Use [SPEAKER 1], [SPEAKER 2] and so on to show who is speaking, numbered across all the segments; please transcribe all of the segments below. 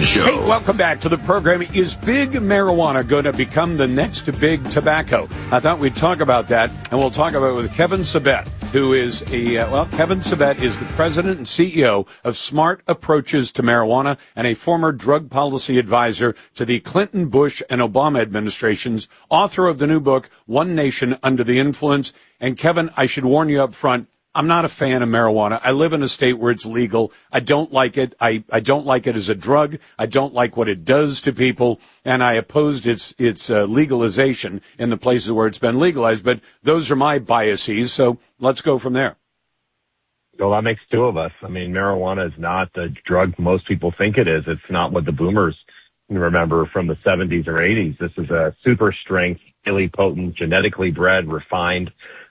[SPEAKER 1] Show.
[SPEAKER 2] Hey, welcome back to the program. Is big marijuana going to become the next big tobacco? I thought we'd talk about that, and we'll talk about it with Kevin Sabet, who is Kevin Sabet is the president and CEO of Smart Approaches to Marijuana and a former drug policy advisor to the Clinton, Bush, and Obama administrations, author of the new book, One Nation Under the Influence. And Kevin, I should warn you up front, I'm not a fan of marijuana. I live in a state where it's legal. I don't like it. I don't like it as a drug. I don't like what it does to people, and I opposed its legalization in the places where it's been legalized. But those are my biases, so let's go from there.
[SPEAKER 3] Well, that makes two of us. I mean, marijuana is not the drug most people think it is. It's not what the boomers remember from the 70s or 80s. This is a super strength, highly potent, genetically bred, refined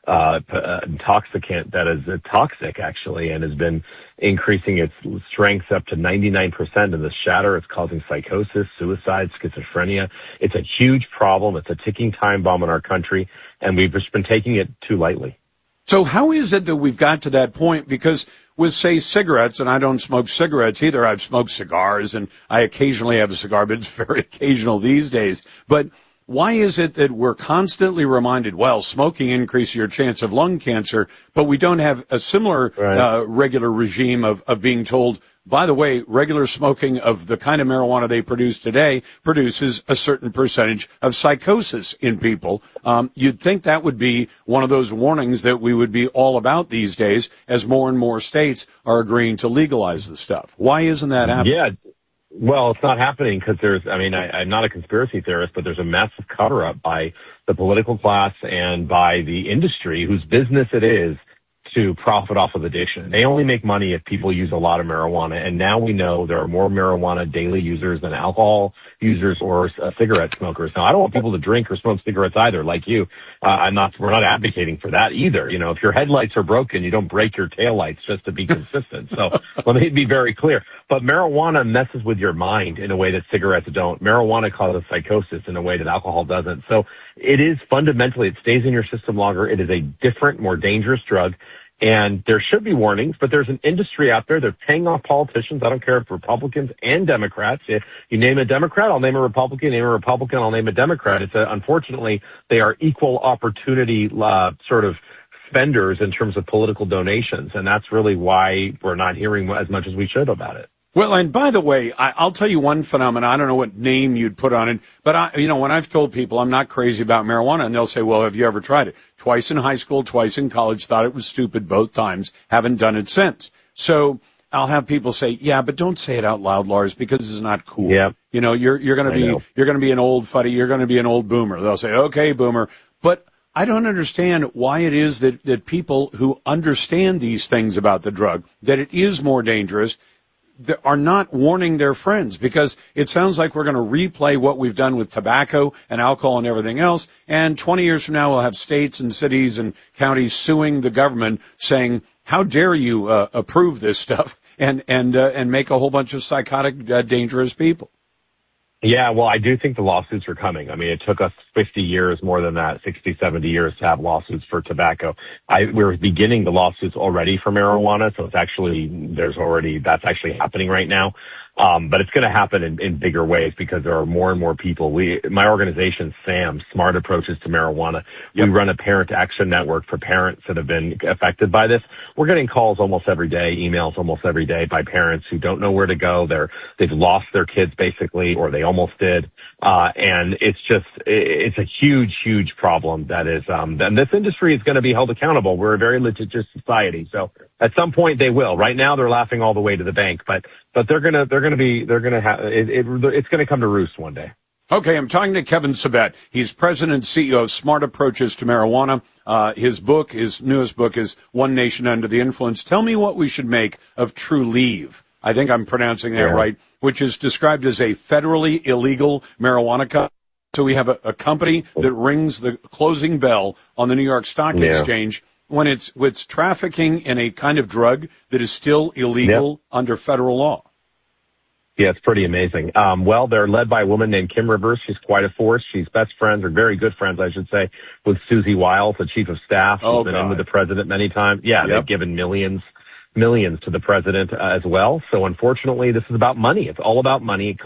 [SPEAKER 3] intoxicant that is toxic, actually, and has been increasing its strength up to 99% in the shatter. It's causing psychosis, suicide, schizophrenia. It's a huge problem. It's a ticking time bomb in our country, and we've just been taking it too lightly.
[SPEAKER 2] So how is it that we've got to that point? Because with, say, cigarettes, and I don't smoke cigarettes either. I've smoked cigars, and I occasionally have a cigar, but it's very occasional these days. But why is it that we're constantly reminded, well, smoking increases your chance of lung cancer, but we don't have a similar regular regime of being told, by the way, regular smoking of the kind of marijuana they produce today produces a certain percentage of psychosis in people. You'd think that would be one of those warnings that we would be all about these days as more and more states are agreeing to legalize the stuff. Why isn't that happening?
[SPEAKER 3] Yeah. Well, it's not happening because I'm not a conspiracy theorist, but there's a massive cover-up by the political class and by the industry whose business it is to profit off of addiction. They only make money if people use a lot of marijuana, and now we know there are more marijuana daily users than alcohol users or cigarette smokers. Now, I don't want people to drink or smoke cigarettes either, like you. We're not advocating for that either. You know, if your headlights are broken, you don't break your taillights just to be consistent. So let me be very clear. But marijuana messes with your mind in a way that cigarettes don't. Marijuana causes psychosis in a way that alcohol doesn't. So it is fundamentally, it stays in your system longer. It is a different, more dangerous drug. And there should be warnings, but there's an industry out there. They're paying off politicians. I don't care if Republicans and Democrats. If you name a Democrat, I'll name a Republican. Name a Republican, I'll name a Democrat. Unfortunately, they are equal opportunity sort of spenders in terms of political donations. And that's really why we're not hearing as much as we should about it.
[SPEAKER 2] Well, and by the way, I'll tell you one phenomenon. I don't know what name you'd put on it, but when I've told people I'm not crazy about marijuana, and they'll say, well, have you ever tried it? Twice in high school, twice in college, thought it was stupid both times, haven't done it since. So I'll have people say, yeah, but don't say it out loud, Lars, because it's not cool.
[SPEAKER 3] Yeah.
[SPEAKER 2] You know, you're going to be an old fuddy, you're going to be an old boomer. They'll say, okay, boomer. But I don't understand why it is that people who understand these things about the drug, that it is more dangerous, are not warning their friends, because it sounds like we're going to replay what we've done with tobacco and alcohol and everything else. And 20 years from now, we'll have states and cities and counties suing the government saying, how dare you approve this stuff and make a whole bunch of psychotic, dangerous people.
[SPEAKER 3] Yeah, well, I do think the lawsuits are coming. I mean, it took us 50 years, more than that, 60, 70 years to have lawsuits for tobacco. We're beginning the lawsuits already for marijuana, so that's actually happening right now. But it's going to happen in bigger ways because there are more and more people. My organization, SAM, Smart Approaches to Marijuana, we run a parent action network for parents that have been affected by this. We're getting calls almost every day, emails almost every day by parents who don't know where to go. They've lost their kids basically, or they almost did. And it's a huge, huge problem that is, and this industry is going to be held accountable. We're a very litigious society. So at some point they will. Right now they're laughing all the way to the bank, but it's going to come to roost one day.
[SPEAKER 2] Okay, I'm talking to Kevin Sabet. He's president and CEO of Smart Approaches to Marijuana. His newest book is One Nation Under the Influence. Tell me what we should make of Trulieve. I think I'm pronouncing that right, which is described as a federally illegal marijuana company. So we have a company that rings the closing bell on the New York Stock Exchange when it's trafficking in a kind of drug that is still illegal under federal law.
[SPEAKER 3] Yeah, it's pretty amazing. Well, they're led by a woman named Kim Rivers. She's quite a force. She's best friends, or very good friends, I should say, with Susie Wiles, the chief of staff. She's been in with the president many times. Yeah, they've given millions to the president as well. So unfortunately, this is about money. It's all about money.